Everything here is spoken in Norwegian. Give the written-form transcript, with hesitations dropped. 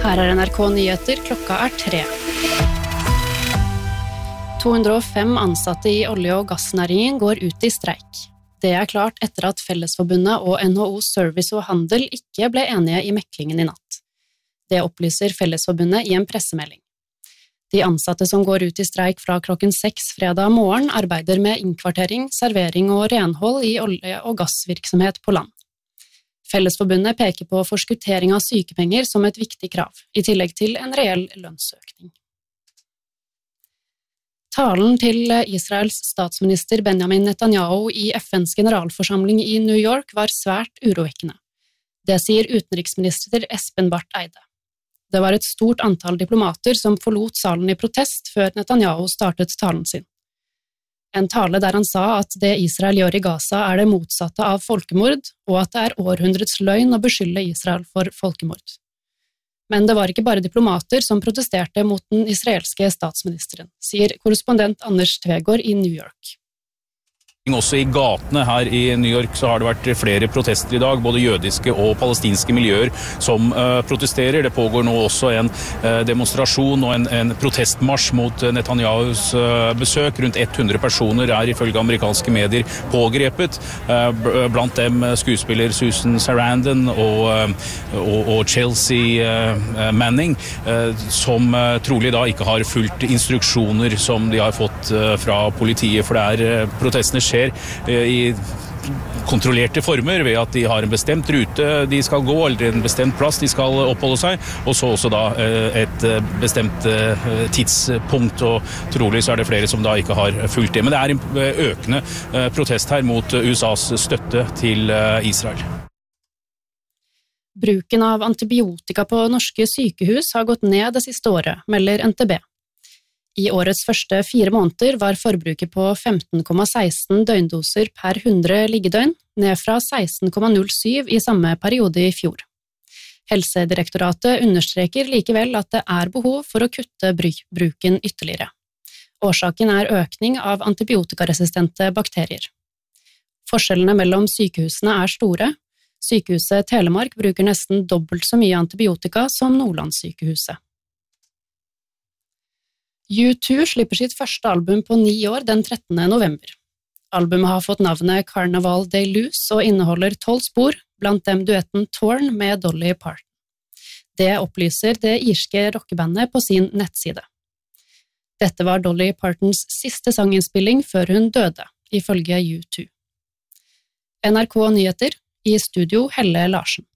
Her NRK Nyheter, klokka 3. 205 ansatte i olje- og gassnæringen går ut i streik. Det klart etter at Fellesforbundet og NHO Service og Handel ikke ble enige i meklingen i natt. Det opplyser Fellesforbundet i en pressemelding. De ansatte som går ut i streik fra klokken 6 fredag morgen arbeider med innkvartering, servering og renhold i olje- og gassvirksomhet på land. Fellesforbundet peker på forskuttering av sykepenger som et viktig krav, i tillegg til en reell lønnsøkning. Talen til Israels statsminister Benjamin Netanyahu i FNs generalforsamling i New York var svært urovekkende. Det sier utenriksminister Espen Barth Eide. Det var et stort antall diplomater som forlot salen i protest før Netanyahu startet talen sin. En tale der han sa at det Israel gjør i Gaza det motsatte av folkemord, og at det århundrets løgn å beskylde Israel for folkemord. Men det var ikke bare diplomater som protesterte mot den israelske statsministeren, sier korrespondent Anders Tvegård i New York. Også i gatene her i New York så har det vært flere protester i dag, både jødiske og palestinske miljøer som protesterer. Det pågår nå også en demonstrasjon og en protestmarsj mot Netanyahus besøk. Rundt 100 personer ifølge amerikanske medier pågrepet. Blant dem skuespiller Susan Sarandon og Chelsea Manning, som trolig da ikke har fulgt instruksjoner som de har fått fra politiet, for protestene skjer i kontrollerte former ved at de har en bestemt rute de skal gå, eller en bestemt plass de skal oppholde seg, og så også da et bestemt tidspunkt, og trolig så det flere som da ikke har fulgt det. Men det en økende protest her mot USAs støtte til Israel. Bruken av antibiotika på norske sykehus har gått ned det siste året, melder NTB. I årets første 4 måneder var forbruket på 15,16 døgndoser per 100 liggedøgn, ned fra 16,07 i samme periode i fjor. Helsedirektoratet understreker likevel at det behov for å kutte bruken ytterligere. Årsaken økning av antibiotikaresistente bakterier. Forskjellene mellom sykehusene store. Sykehuset Telemark bruker nesten dobbelt så mye antibiotika som Nordlandssykehuset. U2 slipper sitt første album på 9 år den 13. november. Albumet har fått navnet Carnival Day Loose og inneholder 12 spor, blant dem duetten Torn med Dolly Parton. Det opplyser det irske rockebandet på sin nettside. Dette var Dolly Partons siste sanginnspilling før hun døde, ifølge U2. NRK Nyheter, i studio Helle Larsen.